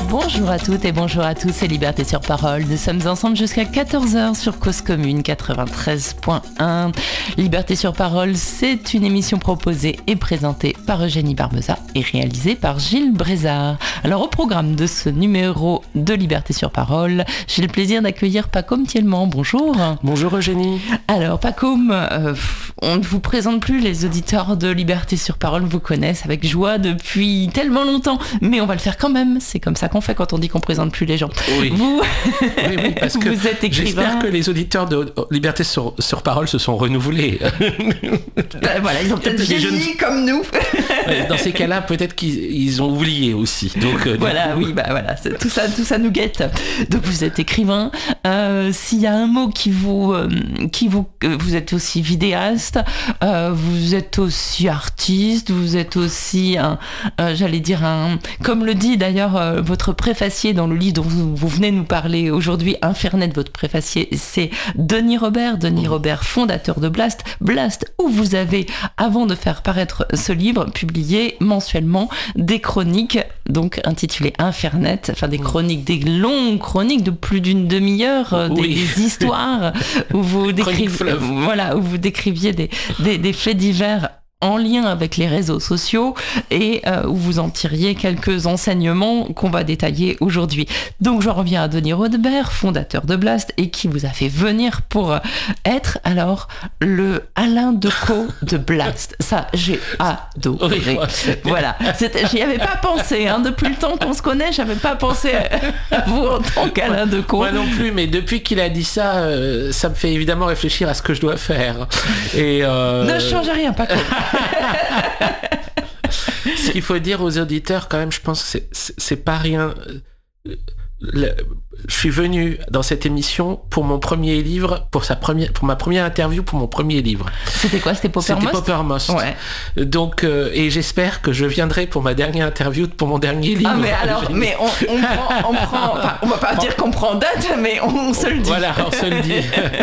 Bonjour à toutes et bonjour à tous, c'est Liberté sur Parole. Nous sommes ensemble jusqu'à 14h sur Cause Commune 93.1. Liberté sur Parole, c'est une émission proposée et présentée par Eugénie Barbeza et réalisée par Gilles Brézard. Alors au programme de ce numéro de Liberté sur Parole, j'ai le plaisir d'accueillir Pacôme Thielman. Bonjour. Bonjour Eugénie. Alors Pacôme, on ne vous présente plus, les auditeurs de Liberté sur Parole vous connaissent avec joie depuis tellement longtemps, mais on va le faire quand même, c'est comme ça qu'on fait quand on dit qu'on présente plus les gens. Oui. Oui, parce que vous êtes écrivain. J'espère que les auditeurs de Liberté sur Parole se sont renouvelés. Voilà, ils ont peut-être vieilli comme nous. Dans ces cas-là, peut-être qu'ils ont oublié aussi. Donc, voilà, oui, bah voilà, tout ça nous guette. Donc vous êtes écrivain. S'il y a un mot vous êtes aussi vidéaste, vous êtes aussi artiste, vous êtes aussi comme le dit d'ailleurs votre préfacier dans le livre dont vous venez nous parler aujourd'hui, Infernet, votre préfacier, c'est Denis Robert, fondateur de Blast, où vous avez, avant de faire paraître ce livre, publié mensuellement des chroniques, donc intitulées Infernet, enfin des longues chroniques de plus d'une demi-heure, des histoires où vous décriviez des faits divers en lien avec les réseaux sociaux et où vous en tiriez quelques enseignements qu'on va détailler aujourd'hui. Donc j'en reviens à Denis Robert, fondateur de Blast, et qui vous a fait venir pour être alors le Alain Decaux de Blast. Ça, j'ai adoré. Oui, voilà. J'y avais pas pensé, depuis le temps qu'on se connaît, j'avais pas pensé à vous en tant qu'Alain Decaux. Moi non plus, mais depuis qu'il a dit ça, ça me fait évidemment réfléchir à ce que je dois faire. Et Ne change rien, pas comme. Ce qu'il faut dire aux auditeurs quand même, je pense que c'est pas rien. Je suis venu dans cette émission pour mon premier livre, pour ma première interview pour mon premier livre. C'était quoi? C'était Poppermost? C'était Poppermost. Ouais. Donc, et j'espère que je viendrai pour ma dernière interview pour mon dernier livre. Ah mais alors, on prend, enfin, on va pas dire qu'on prend date, mais on se le dit. Voilà, on se le dit.